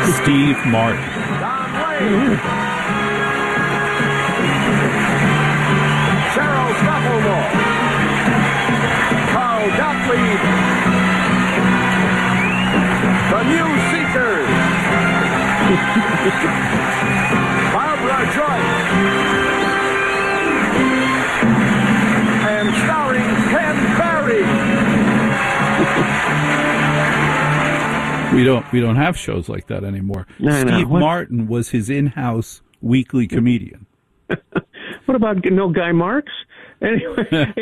Steve Martin. Don Lane. Cheryl Stoffel. Carl Gottlieb. The New Seekers. Barbara Joyce. And starring Ken Barry. We don't have shows like that anymore. Steve Martin was his in-house weekly comedian. What about no Guy Marks? Anyway,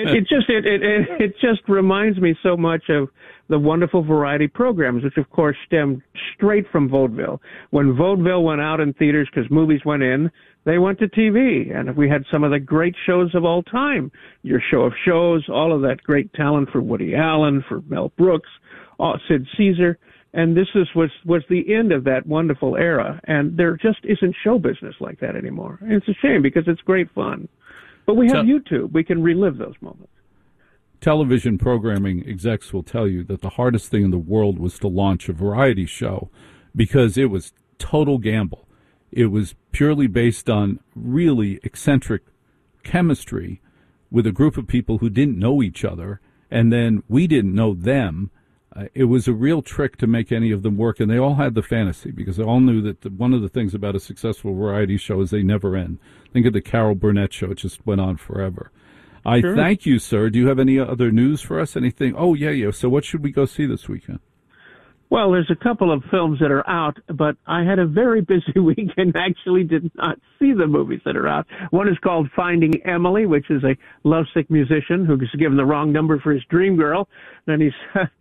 it just reminds me so much of the wonderful variety programs, which of course stemmed straight from vaudeville. When vaudeville went out in theaters because movies went in, they went to TV, and we had some of the great shows of all time. Your Show of Shows, all of that great talent for Woody Allen, for Mel Brooks, Sid Caesar. And this was the end of that wonderful era. And there just isn't show business like that anymore. And it's a shame because it's great fun. But we have YouTube. We can relive those moments. Television programming execs will tell you that the hardest thing in the world was to launch a variety show because it was total gamble. It was purely based on really eccentric chemistry with a group of people who didn't know each other, and then we didn't know them. It was a real trick to make any of them work, and they all had the fantasy because they all knew that one of the things about a successful variety show is they never end. Think of the Carol Burnett show. It just went on forever. I thank you, sir. Do you have any other news for us? Anything? Oh, yeah. So what should we go see this weekend? Well, there's a couple of films that are out, but I had a very busy week and actually did not see the movies that are out. One is called Finding Emily, which is a lovesick musician who's given the wrong number for his dream girl. Then he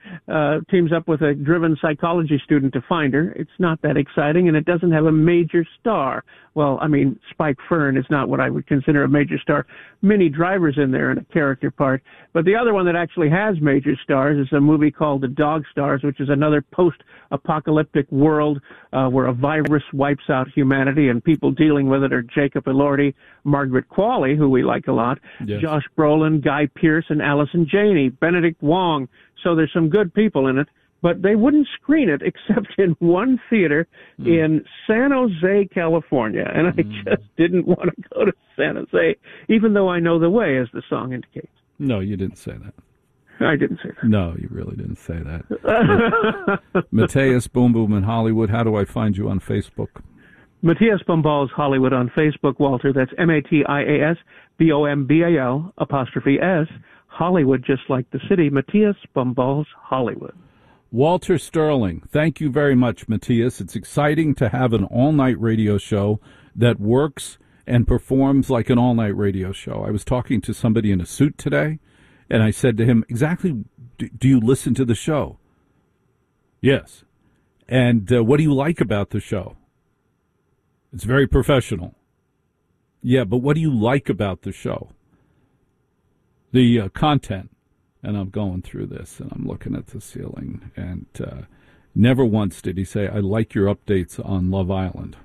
teams up with a driven psychology student to find her. It's not that exciting, and it doesn't have a major star. Well, I mean, Spike Fern is not what I would consider a major star. Minnie Driver's in there in a character part. But the other one that actually has major stars is a movie called The Dog Stars, which is another post-apocalyptic world where a virus wipes out humanity, and people dealing with it are Jacob Elordi, Margaret Qualley, who we like a lot, yes, Josh Brolin, Guy Pearce, and Allison Janney, Benedict Wong. So there's some good people in it. But they wouldn't screen it except in one theater in San Jose, California. And I just didn't want to go to San Jose, even though I know the way, as the song indicates. No, you didn't say that. I didn't say that. No, you really didn't say that. Matthias Boom Boom in Hollywood. How do I find you on Facebook? Matthias Bombals Hollywood on Facebook, Walter. That's Matias BOMBAL''S Hollywood, just like the city. Matthias Bombals Hollywood. Walter Sterling, thank you very much, Matthias. It's exciting to have an all-night radio show that works and performs like an all-night radio show. I was talking to somebody in a suit today, and I said to him, exactly, do you listen to the show? Yes. And what do you like about the show? It's very professional. Yeah, but what do you like about the show? The content. And I'm going through this, and I'm looking at the ceiling, and never once did he say, I like your updates on Love Island.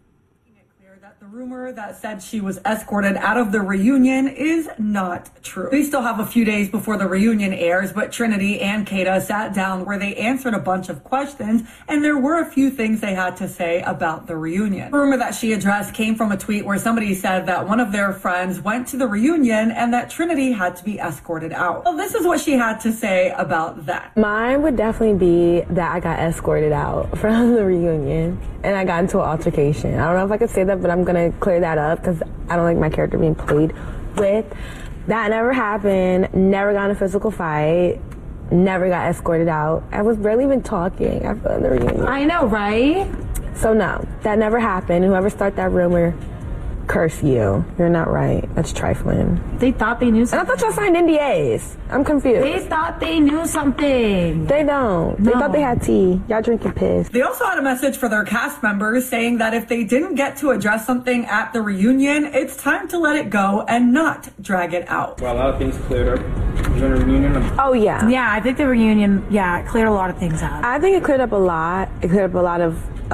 The rumor that said she was escorted out of the reunion is not true. We still have a few days before the reunion airs, but Trinity and Kata sat down where they answered a bunch of questions, and there were a few things they had to say about the reunion. The rumor that she addressed came from a tweet where somebody said that one of their friends went to the reunion and that Trinity had to be escorted out. Well, this is what she had to say about that. Mine would definitely be that I got escorted out from the reunion, and I got into an altercation. I don't know if I could say that, but I'm going to clear that up because I don't like my character being played with. That never happened. Never got in a physical fight. Never got escorted out. I was barely even talking after the reunion. I know, right? So no, that never happened. Whoever started that rumor, curse you. You're not right. That's trifling. They thought they knew something. And I thought y'all signed NDAs. I'm confused. They thought they knew something. They don't. No. They thought they had tea. Y'all drinking piss. They also had a message for their cast members saying that if they didn't get to address something at the reunion, it's time to let it go and not drag it out. Well, a lot of things cleared up during the reunion. Oh, yeah. Yeah, I think the reunion, it cleared a lot of things out. I think it cleared up a lot. It cleared up a lot of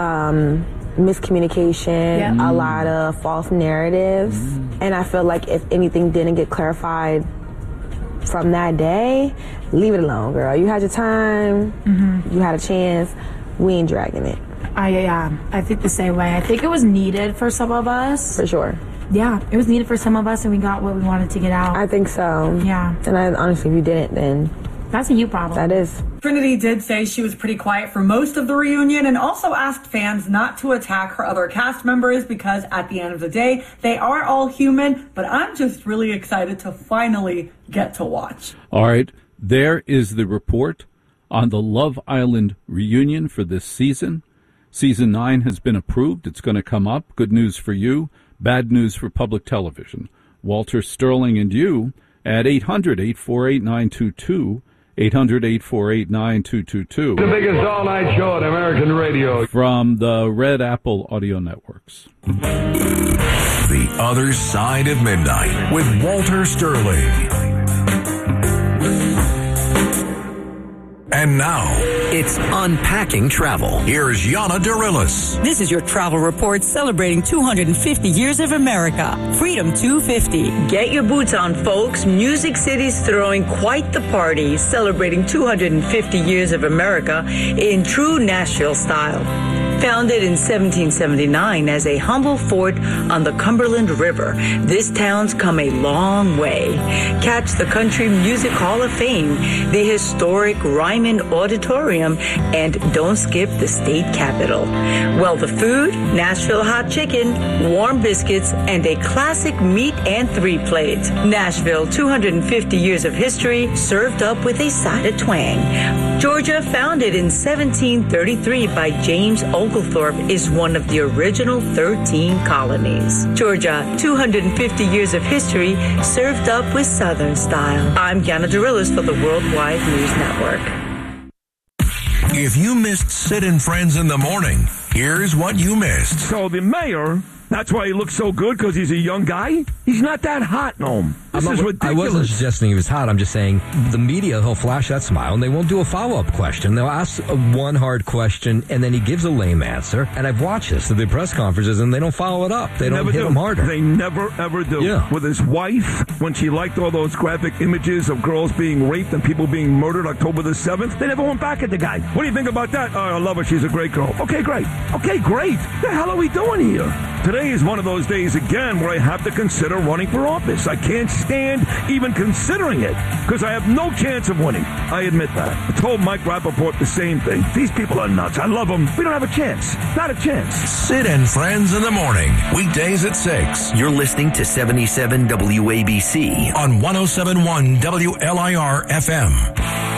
miscommunication, a lot of false narratives. And I feel like if anything didn't get clarified from that day, leave it alone, girl. You had your time. You had a chance. We ain't dragging it. I think the same way. I think it was needed for some of us. For sure. Yeah, it was needed for some of us, and we got what we wanted to get out. I think so. Yeah. And honestly, if you didn't, then that's a you problem. That is. Trinity did say she was pretty quiet for most of the reunion and also asked fans not to attack her other cast members because at the end of the day, they are all human, but I'm just really excited to finally get to watch. All right, there is the report on the Love Island reunion for this season. Season 9 has been approved. It's going to come up. Good news for you. Bad news for public television. Walter Sterling and you at 800-848-9222, 800-848-9222. The biggest all-night show on American radio. From the Red Apple Audio Networks. The Other Side of Midnight with Walter Sterling. And now, it's Unpacking Travel. Here's Yana Dorillis. This is your travel report celebrating 250 years of America. Freedom 250. Get your boots on, folks. Music City's throwing quite the party, celebrating 250 years of America in true Nashville style. Founded in 1779 as a humble fort on the Cumberland River, this town's come a long way. Catch the Country Music Hall of Fame, the historic Ryman Auditorium, and don't skip the state capitol. Well, the food, Nashville hot chicken, warm biscuits, and a classic meat and three plate. Nashville, 250 years of history, served up with a side of twang. Georgia, founded in 1733 by James Oglethorpe, is one of the original 13 colonies. Georgia, 250 years of history, served up with Southern style. I'm Yana Dorillis for the Worldwide News Network. If you missed Sid and Friends in the Morning, here's what you missed. So the mayor, that's why he looks so good, because he's a young guy? He's not that hot, no. This is ridiculous. I wasn't suggesting he was hot. I'm just saying the media, he'll flash that smile, and they won't do a follow-up question. They'll ask one hard question, and then he gives a lame answer. And I've watched this at the press conferences, and they don't follow it up. They don't hit him harder. They never, ever do. Yeah. With his wife, when she liked all those graphic images of girls being raped and people being murdered October the 7th, they never went back at the guy. What do you think about that? Oh, I love her. She's a great girl. Okay, great. Okay, great. What the hell are we doing here? Today is one of those days again where I have to consider running for office. I can't stand even considering it because I have no chance of winning. I admit that. I told Mike Rappaport the same thing. These people are nuts. I love them. We don't have a chance. Not a chance. Sid and Friends in the Morning, weekdays at 6. You're listening to 77 WABC on 107.1 WLIR FM.